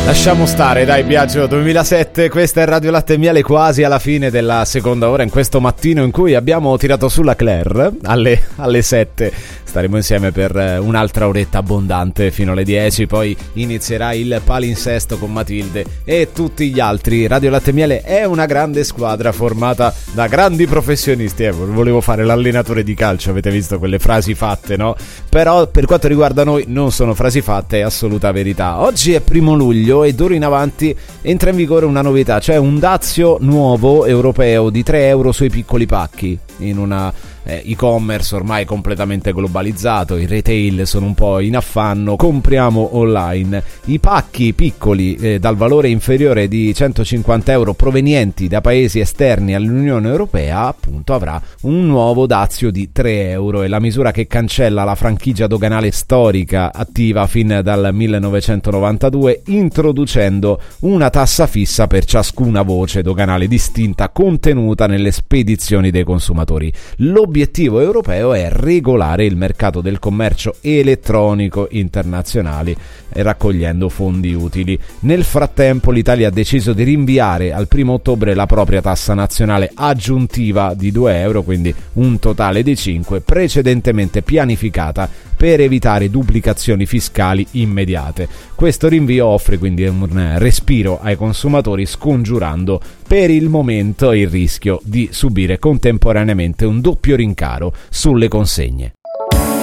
Lasciamo stare, dai, Biagio. 2007, questa è Radio Latte e Miele, quasi alla fine della seconda ora, in questo mattino in cui abbiamo tirato sulla Claire alle 7. Staremo insieme per un'altra oretta abbondante fino alle 10, poi inizierà il palinsesto con Matilde e tutti gli altri. Radio Latte e Miele è una grande squadra formata da grandi professionisti. Volevo fare l'allenatore di calcio, avete visto quelle frasi fatte, no? Però per quanto riguarda noi non sono frasi fatte, è assoluta verità. Oggi è 1 luglio e d'ora in avanti entra in vigore una novità, cioè un dazio nuovo europeo di 3 euro sui piccoli pacchi in una e-commerce ormai completamente globalizzato. I retail sono un po' in affanno, compriamo online. I pacchi piccoli dal valore inferiore di 150 euro provenienti da paesi esterni all'Unione Europea appunto avrà un nuovo dazio di 3 euro. È la misura che cancella la franchigia doganale storica attiva fin dal 1992, introducendo una tassa fissa per ciascuna voce doganale distinta contenuta nelle spedizioni dei consumatori. L'obiettivo europeo è regolare il mercato del commercio elettronico internazionale, raccogliendo fondi utili. Nel frattempo l'Italia ha deciso di rinviare al 1 ottobre la propria tassa nazionale aggiuntiva di 2 euro, quindi un totale di 5, precedentemente pianificata per evitare duplicazioni fiscali immediate. Questo rinvio offre quindi un respiro ai consumatori, scongiurando per il momento il rischio di subire contemporaneamente un doppio rincaro sulle consegne.